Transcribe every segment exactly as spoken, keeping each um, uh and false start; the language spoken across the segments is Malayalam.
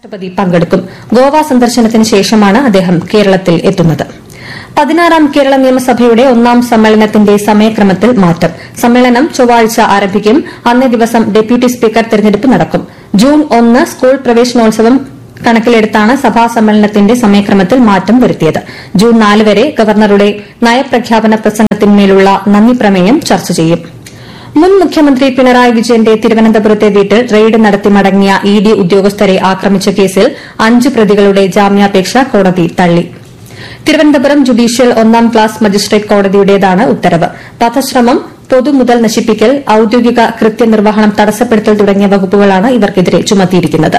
രാഷ്ട്രപതി പങ്കെടുക്കും. ഗോവ സന്ദർശനത്തിന് ശേഷമാണ് അദ്ദേഹം കേരളത്തിൽ എത്തുന്നത്. പതിനാറാം കേരള നിയമസഭയുടെ ഒന്നാം സമ്മേളനത്തിന്റെ സമയക്രമത്തിൽ മാറ്റം. സമ്മേളനം ചൊവ്വാഴ്ച ആരംഭിക്കും. അന്നേ ദിവസം ഡെപ്യൂട്ടി സ്പീക്കർ തെരഞ്ഞെടുപ്പ് നടക്കും. ജൂൺ ഒന്ന് സ്കൂൾ പ്രവേശനോത്സവം കണക്കിലെടുത്താണ് സഭാ സമ്മേളനത്തിന്റെ സമയക്രമത്തിൽ മാറ്റം വരുത്തിയത്. ജൂൺ നാല് വരെ ഗവർണറുടെ നയപ്രഖ്യാപന പ്രസംഗത്തിന്മേലുള്ള നന്ദി പ്രമേയം ചർച്ച ചെയ്യും. മുൻ മുഖ്യമന്ത്രി പിണറായി വിജയന്റെ തിരുവനന്തപുരത്തെ വീട്ടിൽ റെയ്ഡ് നടത്തി മടങ്ങിയ ഇ ഡി ഉദ്യോഗസ്ഥരെ ആക്രമിച്ച കേസിൽ അഞ്ച് പ്രതികളുടെ ജാമ്യാപേക്ഷ കോടതി തള്ളി. തിരുവനന്തപുരം ജുഡീഷ്യൽ ഒന്നാം ക്ലാസ് മജിസ്ട്രേറ്റ് കോടതിയുടേതാണ് ഉത്തരവ്. വധശ്രമം, പൊതുമുതൽ നശിപ്പിക്കൽ, ഔദ്യോഗിക കൃത്യനിർവഹണം തടസ്സപ്പെടുത്തൽ തുടങ്ങിയ വകുപ്പുകളാണ് ഇവർക്കെതിരെ ചുമത്തിയിരിക്കുന്നത്.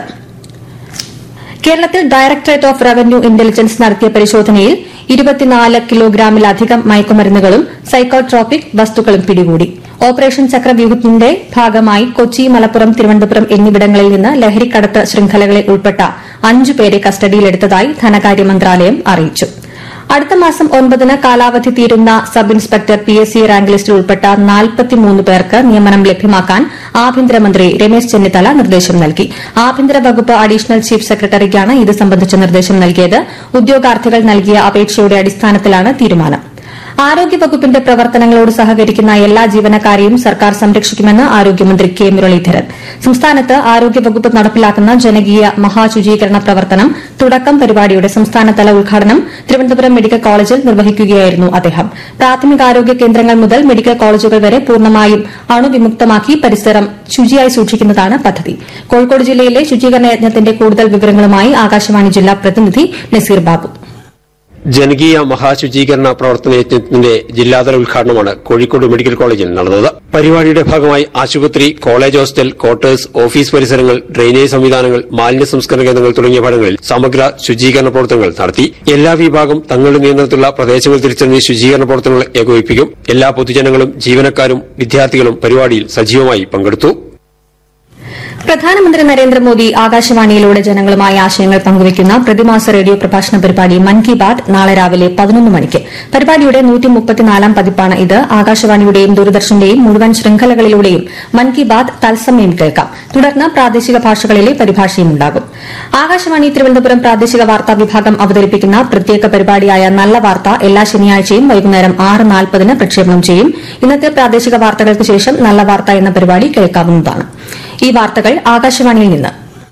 കേരളത്തിൽ ഡയറക്ടറേറ്റ് ഓഫ് റവന്യൂ ഇന്റലിജൻസ് നടത്തിയ പരിശോധനയിൽ ഇരുപത്തിനാല് കിലോഗ്രാമിലധികം മയക്കുമരുന്നുകളും സൈക്കോട്രോപിക് വസ്തുക്കളും പിടികൂടി. ഓപ്പറേഷൻ ചക്രവ്യൂഹത്തിന്റെ ഭാഗമായി കൊച്ചി, മലപ്പുറം, തിരുവനന്തപുരം എന്നിവിടങ്ങളിൽ നിന്ന് ലഹരിക്കടത്ത് ശൃംഖലകളിൽ ഉൾപ്പെട്ട അഞ്ചുപേരെ കസ്റ്റഡിയിലെടുത്തതായി ധനകാര്യ മന്ത്രാലയം അറിയിച്ചു. അടുത്ത മാസം ഒൻപതിന് കാലാവധി തീരുന്ന sub inspector P S C rank ലിസ്റ്റിൽ ഉൾപ്പെട്ട നാൽപ്പത്തിമൂന്ന് പേർക്ക് നിയമനം ലഭ്യമാക്കാൻ ആഭ്യന്തരമന്ത്രി രമേശ് ചെന്നിത്തല നിർദ്ദേശം നൽകി. ആഭ്യന്തര വകുപ്പ് അഡീഷണൽ ചീഫ് സെക്രട്ടറിക്കാണ് ഇത് സംബന്ധിച്ച നിർദ്ദേശം നൽകിയത്. ഉദ്യോഗാർത്ഥികൾ നൽകിയ അപേക്ഷയുടെ അടിസ്ഥാനത്തിലാണ് തീരുമാനം. ആരോഗ്യവകുപ്പിന്റെ പ്രവർത്തനങ്ങളോട് സഹകരിക്കുന്ന എല്ലാ ജീവനക്കാരെയും സർക്കാർ സംരക്ഷിക്കുമെന്ന് ആരോഗ്യമന്ത്രി കെ മുരളീധരൻ. സംസ്ഥാനത്ത് ആരോഗ്യവകുപ്പ് നടപ്പിലാക്കുന്ന ജനകീയ മഹാശുചീകരണ പ്രവർത്തനം തുടക്കം പരിപാടിയുടെ സംസ്ഥാനതല ഉദ്ഘാടനം തിരുവനന്തപുരം മെഡിക്കൽ കോളേജിൽ നിർവഹിക്കുകയായിരുന്നു അദ്ദേഹം. പ്രാഥമികാരോഗ്യ കേന്ദ്രങ്ങൾ മുതൽ മെഡിക്കൽ കോളേജുകൾ വരെ പൂർണ്ണമായും അണുവിമുക്തമാക്കി പരിസരം ശുചിയായി സൂക്ഷിക്കുന്നതാണ് പദ്ധതി. കോഴിക്കോട് ജില്ലയിലെ ശുചീകരണ യജ്ഞത്തിന്റെ കൂടുതൽ വിവരങ്ങളുമായി ആകാശവാണി ജില്ലാ പ്രതിനിധി നസീർ ബാബു. ജനകീയ മഹാശുചീകരണ പ്രവർത്തന യജ്ഞത്തിന്റെ ജില്ലാതല ഉദ്ഘാടനമാണ് കോഴിക്കോട് മെഡിക്കൽ കോളേജിൽ നടന്നത്. പരിപാടിയുടെ ഭാഗമായി ആശുപത്രി, college hostel, quarters, office പരിസരങ്ങൾ, drainage സംവിധാനങ്ങൾ, മാലിന്യ സംസ്കരണ കേന്ദ്രങ്ങൾ തുടങ്ങിയ ഭാഗങ്ങളിൽ സമഗ്ര ശുചീകരണ പ്രവർത്തനങ്ങൾ നടത്തി. എല്ലാ വിഭാഗം തങ്ങളുടെ നിയന്ത്രണത്തിലുള്ള പ്രദേശങ്ങൾ തിരിച്ചറിഞ്ഞ് ശുചീകരണ പ്രവർത്തനങ്ങൾ ഏകോപിപ്പിക്കും. എല്ലാ പൊതുജനങ്ങളും, ജീവനക്കാരും വിദ്യാർത്ഥികളും പരിപാടിയിൽ സജീവമായി പങ്കെടുത്തു. പ്രധാനമന്ത്രി നരേന്ദ്രമോദി ആകാശവാണിയിലൂടെ ജനങ്ങളുമായി ആശയങ്ങൾ പങ്കുവയ്ക്കുന്ന പ്രതിമാസ റേഡിയോ പ്രഭാഷണ പരിപാടി മൻ കി ബാത് നാളെ രാവിലെ പതിനൊന്ന് മണിക്ക്. പരിപാടിയുടെ നൂറ്റിമുപ്പത്തിനാലാം പതിപ്പാണ് ഇത്. ആകാശവാണിയുടെയും ദൂരദർശന്റെയും മുഴുവൻ ശൃംഖലകളിലൂടെയും മൻ കി ബാത് തത്സമയം കേൾക്കാം. തുടർന്ന് പ്രാദേശിക ഭാഷകളിലെ പരിഭാഷയും ഉണ്ടാകും. ആകാശവാണി തിരുവനന്തപുരം പ്രാദേശിക വാർത്താ വിഭാഗം അവതരിപ്പിക്കുന്ന പ്രത്യേക പരിപാടിയായ നല്ല വാർത്ത എല്ലാ ശനിയാഴ്ചയും വൈകുന്നേരം ആറ് നാൽപ്പതിന് പ്രക്ഷേപണം ചെയ്യും. ഇന്നത്തെ പ്രാദേശിക വാർത്തകൾക്ക് ശേഷം നല്ല വാർത്ത എന്ന പരിപാടി കേൾക്കാവുന്നതാണ്. ഈ വാർത്തകൾ ആകാശവാണിയിൽ നിന്ന്.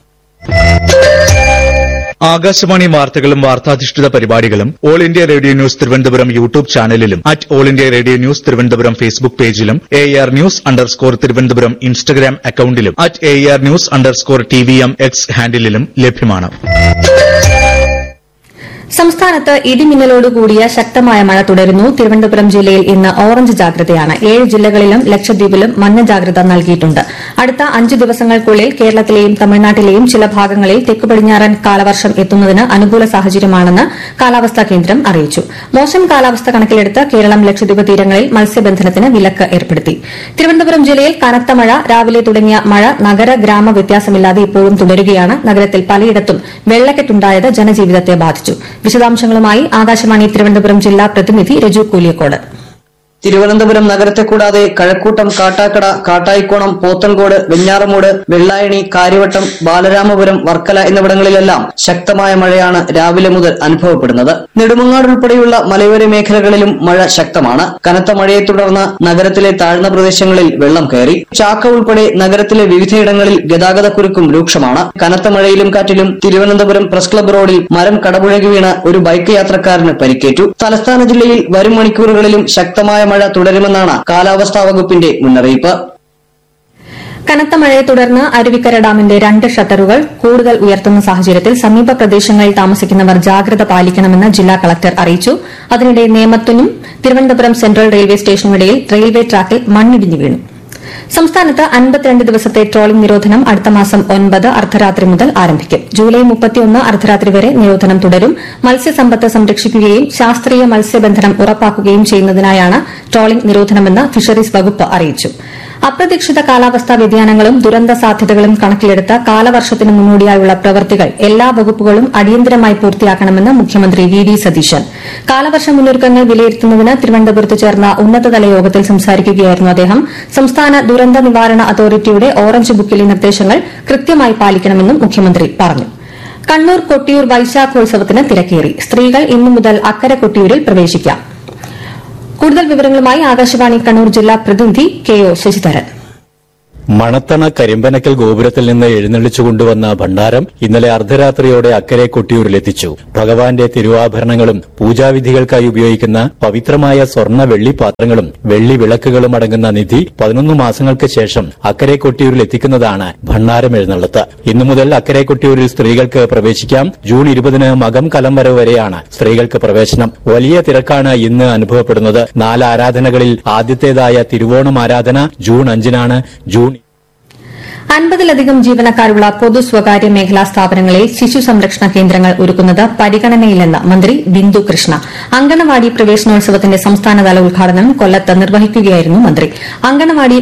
ആകാശവാണി വാർത്തകളും വാർത്താധിഷ്ഠിത പരിപാടികളും all India radio news Thiruvananthapuram YouTube ചാനലിലും at all India radio news Thiruvananthapuram Facebook പേജിലും A R news underscore Thiruvananthapuram Instagram അക്കൌണ്ടിലും at A R news underscore T V M X ഹാൻഡിലും ലഭ്യമാണ്. സംസ്ഥാനത്ത് ഇടിമിന്നലോടുകൂടിയ ശക്തമായ മഴ തുടരുന്നു. തിരുവനന്തപുരം ജില്ലയിൽ ഇന്ന് ഓറഞ്ച് ജാഗ്രതയാണ്. ഏഴ് ജില്ലകളിലും ലക്ഷദ്വീപിലും മഞ്ഞ ജാഗ്രത നൽകിയിട്ടുണ്ട്. അടുത്ത അഞ്ച് ദിവസങ്ങൾക്കുള്ളിൽ കേരളത്തിലെയും തമിഴ്നാട്ടിലെയും ചില ഭാഗങ്ങളിൽ തെക്കു പടിഞ്ഞാറൻ കാലവർഷം എത്തുന്നതിന് അനുകൂല സാഹചര്യമാണെന്ന് കാലാവസ്ഥാ കേന്ദ്രം അറിയിച്ചു. മോശം കാലാവസ്ഥ കണക്കിലെടുത്ത് കേരളം ലക്ഷദ്വീപ് തീരങ്ങളിൽ മത്സ്യബന്ധനത്തിന് വിലക്ക് ഏർപ്പെടുത്തി. തിരുവനന്തപുരം ജില്ലയിൽ കനത്ത മഴ രാവിലെ തുടങ്ങിയ മഴ നഗര ഗ്രാമ വ്യത്യാസമില്ലാതെ ഇപ്പോഴും തുടരുകയാണ്. നഗരത്തിൽ പലയിടത്തും വെള്ളക്കെട്ടുണ്ടായത് ജനജീവിതത്തെ ബാധിച്ചു. വിശദാംശങ്ങളുമായി ആകാശവാണി തിരുവനന്തപുരം ജില്ലാ പ്രതിനിധി രജു കൂലിയക്കോട്. തിരുവനന്തപുരം നഗരത്തെ കൂടാതെ കഴക്കൂട്ടം, കാട്ടാക്കട, കാട്ടായിക്കോണം, പോത്തൻകോട്, വെഞ്ഞാറമൂട്, വെള്ളായണി, കാര്യവട്ടം, ബാലരാമപുരം, വർക്കല എന്നിവിടങ്ങളിലെല്ലാം ശക്തമായ മഴയാണ് രാവിലെ മുതൽ അനുഭവപ്പെടുന്നത്. നെടുമങ്ങാട് ഉൾപ്പെടെയുള്ള മലയോര മേഖലകളിലും മഴ ശക്തമാണ്. കനത്ത മഴയെ തുടർന്ന് നഗരത്തിലെ താഴ്ന്ന പ്രദേശങ്ങളിൽ വെള്ളം കയറി. ചാക്ക ഉൾപ്പെടെ നഗരത്തിലെ വിവിധയിടങ്ങളിൽ ഗതാഗതക്കുരുക്കും രൂക്ഷമാണ്. കനത്ത മഴയിലും കാറ്റിലും തിരുവനന്തപുരം പ്രസ് ക്ലബ്ബ് റോഡിൽ മരം കടപുഴകി വീണ് ഒരു ബൈക്ക് യാത്രക്കാരന് പരിക്കേറ്റു. തലസ്ഥാന ജില്ലയിൽ വരും മണിക്കൂറുകളിലും ശക്തമായ മഴ തുടരുമെന്നാണ് കാലാവസ്ഥാ വകുപ്പിന്റെ മുന്നറിയിപ്പ്. കനത്ത മഴയെ തുടർന്ന് അരുവിക്കര ഡാമിന്റെ രണ്ട് ഷട്ടറുകൾ കൂടുതൽ ഉയർത്തുന്ന സാഹചര്യത്തിൽ സമീപ പ്രദേശങ്ങളിൽ താമസിക്കുന്നവർ ജാഗ്രത പാലിക്കണമെന്ന് ജില്ലാ കളക്ടർ അറിയിച്ചു. അതിനിടെ നേമത്തിനും തിരുവനന്തപുരം സെൻട്രൽ റെയിൽവേ സ്റ്റേഷനുമിടയിൽ റെയിൽവേ ട്രാക്കിൽ മണ്ണിടിഞ്ഞു വീണു. സംസ്ഥാനത്ത് അൻപത്തിരണ്ട് ദിവസത്തെ ട്രോളിംഗ് നിരോധനം അടുത്ത മാസം ഒൻപത് അർദ്ധരാത്രി മുതൽ ആരംഭിക്കും. ജൂലൈ മുപ്പത്തിയൊന്ന് അർദ്ധരാത്രി വരെ നിരോധനം തുടരും. മത്സ്യസമ്പത്ത് സംരക്ഷിക്കുകയും ശാസ്ത്രീയ മത്സ്യബന്ധനം ഉറപ്പാക്കുകയും ചെയ്യുന്നതിനായാണ് ട്രോളിംഗ് നിരോധനമെന്ന് ഫിഷറീസ് വകുപ്പ് അറിയിച്ചു. അപ്രതീക്ഷിത കാലാവസ്ഥാ വ്യതിയാനങ്ങളും ദുരന്ത സാധ്യതകളും കണക്കിലെടുത്ത കാലവർഷത്തിന് മുന്നോടിയായുള്ള പ്രവൃത്തികൾ എല്ലാ വകുപ്പുകളും അടിയന്തരമായി പൂർത്തിയാക്കണമെന്ന് മുഖ്യമന്ത്രി വി ഡി സതീശൻ. കാലവർഷ മുന്നൊരുക്കങ്ങൾ വിലയിരുത്തുന്നതിന് തിരുവനന്തപുരത്ത് ചേർന്ന ഉന്നതതല യോഗത്തിൽ സംസാരിക്കുകയായിരുന്നു അദ്ദേഹം. സംസ്ഥാന ദുരന്ത നിവാരണ അതോറിറ്റിയുടെ ഓറഞ്ച് ബുക്കിലെ നിർദ്ദേശങ്ങൾ കൃത്യമായി പാലിക്കണമെന്നും മുഖ്യമന്ത്രി പറഞ്ഞു. കണ്ണൂർ കൊട്ടിയൂർ വൈശാഖോത്സവത്തിന് തിരക്കേറി. സ്ത്രീകൾ ഇന്നു മുതൽ അക്കരെ കൊട്ടിയൂരിൽ പ്രവേശിക്കാം. കൂടുതൽ വിവരങ്ങളുമായി ആകാശവാണി കണ്ണൂർ ജില്ലാ പ്രതിനിധി കെ ഒ ശശിധരൻ. മണത്തണ കരിമ്പനക്കൽ ഗോപുരത്തിൽ നിന്ന് എഴുന്നള്ളിച്ചു കൊണ്ടുവന്ന ഭണ്ഡാരം ഇന്നലെ അർദ്ധരാത്രിയോടെ അക്കരെ കൊട്ടിയൂരിലെത്തിച്ചു. ഭഗവാന്റെ തിരുവാഭരണങ്ങളും പൂജാവിധികൾക്കായി ഉപയോഗിക്കുന്ന പവിത്രമായ സ്വർണ്ണ വെള്ളി പാത്രങ്ങളും വെള്ളി വിളക്കുകളും അടങ്ങുന്ന നിധി പതിനൊന്ന് മാസങ്ങൾക്ക് ശേഷം അക്കരെ കൊട്ടിയൂരിൽ എത്തിക്കുന്നതാണ് ഭണ്ഡാരം എഴുന്നള്ളത്ത്. ഇന്നു മുതൽ അക്കരെ കൊട്ടിയൂരിൽ സ്ത്രീകൾക്ക് പ്രവേശിക്കാം. ജൂൺ ഇരുപതിന് മകം കലം വരവ് വരെയാണ് സ്ത്രീകൾക്ക് പ്രവേശനം. വലിയ തിരക്കാണ് ഇന്ന് അനുഭവപ്പെടുന്നത്. നാല് ആരാധനകളിൽ ആദ്യത്തേതായ തിരുവോണം ആരാധന ജൂൺ അഞ്ചിനാണ്. ജൂൺ അൻപതിലധികം ജീവനക്കാരുള്ള പൊതു സ്വകാര്യ മേഖലാ സ്ഥാപനങ്ങളിൽ ശിശു സംരക്ഷണ കേന്ദ്രങ്ങൾ ഒരുക്കുന്നത് പരിഗണനയിലെന്ന് മന്ത്രി ബിന്ദു കൃഷ്ണ. അങ്കണവാടി പ്രവേശനോത്സവത്തിന്റെ സംസ്ഥാനതല ഉദ്ഘാടനം കൊല്ലത്ത് നിർവഹിക്കുകയായിരുന്നു മന്ത്രി. അങ്കണവാടി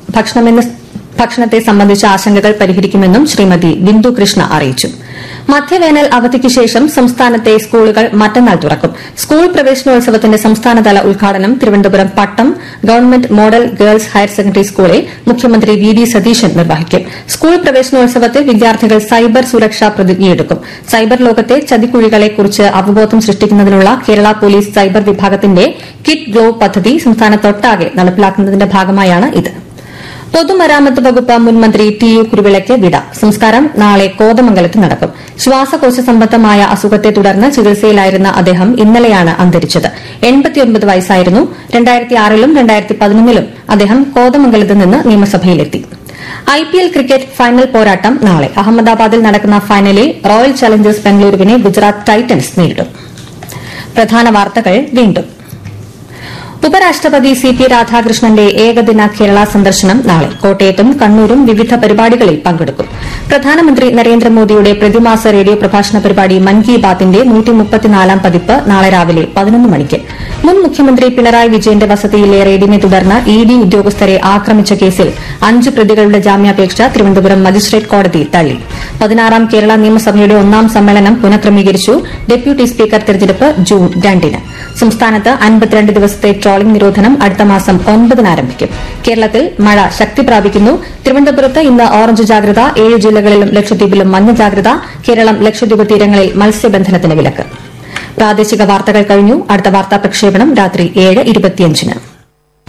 ഭക്ഷണത്തെ സംബന്ധിച്ച ആശങ്കകൾ പരിഹരിക്കുമെന്നും ശ്രീമതി ബിന്ദു കൃഷ്ണ അറിയിച്ചു. മധ്യവേനൽ അവധിക്ക് ശേഷം സംസ്ഥാനത്തെ സ്കൂളുകൾ മറ്റന്നാൾ തുറക്കും. സ്കൂൾ പ്രവേശനോത്സവത്തിന്റെ സംസ്ഥാനതല ഉദ്ഘാടനം തിരുവനന്തപുരം പട്ടം government model girls higher secondary സ്കൂളിൽ മുഖ്യമന്ത്രി വി ഡി സതീശൻ നിർവഹിക്കും. സ്കൂൾ പ്രവേശനോത്സവത്തിൽ വിദ്യാർത്ഥികൾ സൈബർ സുരക്ഷാ പ്രതിജ്ഞയെടുക്കും. സൈബർ ലോകത്തെ ചതിക്കുഴികളെക്കുറിച്ച് അവബോധം സൃഷ്ടിക്കുന്നതിനുള്ള കേരള പോലീസ് സൈബർ വിഭാഗത്തിന്റെ കിഡ് ഗ്ലോ പദ്ധതി സംസ്ഥാനത്തൊട്ടാകെ നടപ്പിലാക്കുന്നതിന്റെ ഭാഗമായാണ് ഇത്. പൊതുമരാമത്ത് വകുപ്പ് മുൻ മന്ത്രി ടി യു കുരുവിളയ്ക്ക് വിട. സംസ്കാരം നാളെ കോതമംഗലത്ത് നടക്കും. ശ്വാസകോശ സംബന്ധമായ അസുഖത്തെ തുടർന്ന് ചികിത്സയിലായിരുന്ന അദ്ദേഹം ഇന്നലെയാണ് അന്തരിച്ചത്. എൺപത്തിയൊൻപത് വയസ്സായിരുന്നു. രണ്ടായിരത്തി ആറിലും രണ്ടായിരത്തി പതിനൊന്നിലും അദ്ദേഹം കോതമംഗലത്ത് നിന്ന് നിയമസഭയിലെത്തി. ഐപിഎൽ ക്രിക്കറ്റ് ഫൈനൽ പോരാട്ടം നാളെ. അഹമ്മദാബാദിൽ നടക്കുന്ന ഫൈനലിൽ റോയൽ ചലഞ്ചേഴ്സ് ബംഗളൂരുവിനെ ഗുജറാത്ത് ടൈറ്റൻസ് നേരിടും. പ്രധാന വാർത്തകൾ വീണ്ടും. ഉപരാഷ്ട്രപതി സി പി രാധാകൃഷ്ണന്റെ ഏകദിന കേരള സന്ദർശനം നാളെ. കോട്ടയത്തും കണ്ണൂരും വിവിധ പരിപാടികളിൽ പങ്കെടുക്കും. പ്രധാനമന്ത്രി നരേന്ദ്രമോദിയുടെ പ്രതിമാസ റേഡിയോ പ്രഭാഷണ പരിപാടി മൻ കി ബാത്തിന്റെ നൂറ്റിമുപ്പത്തിനാലാം പതിപ്പ് നാളെ രാവിലെ പതിനൊന്ന് മണിക്ക്. മുൻ മുഖ്യമന്ത്രി പിണറായി വിജയന്റെ വസതിയിലെ റെയ്ഡിനെ തുടർന്ന് ഇ ഡി ഉദ്യോഗസ്ഥരെ ആക്രമിച്ച കേസിൽ അഞ്ച് പ്രതികളുടെ ജാമ്യാപേക്ഷ തിരുവനന്തപുരം മജിസ്ട്രേറ്റ് കോടതി തള്ളി. പതിനാറാം കേരള നിയമസഭയുടെ ഒന്നാം സമ്മേളനം പുനഃക്രമീകരിച്ചു. ഡെപ്യൂട്ടി സ്പീക്കർ തെരഞ്ഞെടുപ്പ് ജൂൺ രണ്ടിന്. സംസ്ഥാനത്ത് അൻപത്തിരണ്ട് ദിവസത്തെ ട്രോളിംഗ് നിരോധനം അടുത്ത മാസം ഒൻപതിന് ആരംഭിക്കും. കേരളത്തിൽ മഴ ശക്തി പ്രാപിക്കുന്നു. തിരുവനന്തപുരത്ത് ഇന്ന് ഓറഞ്ച് ജാഗ്രത. ഏഴ് ജില്ലകളിലും ലക്ഷദ്വീപിലും മഞ്ഞ ജാഗ്രത. കേരളം ലക്ഷദ്വീപ് തീരങ്ങളിൽ മത്സ്യബന്ധനത്തിന് വിലക്ക്. പ്രാദേശിക വാർത്തകൾ കഴിഞ്ഞു. അടുത്ത വാർത്താ പ്രക്ഷേപണം രാത്രി ഏഴ് ഇരുപത്തിയഞ്ചിന്.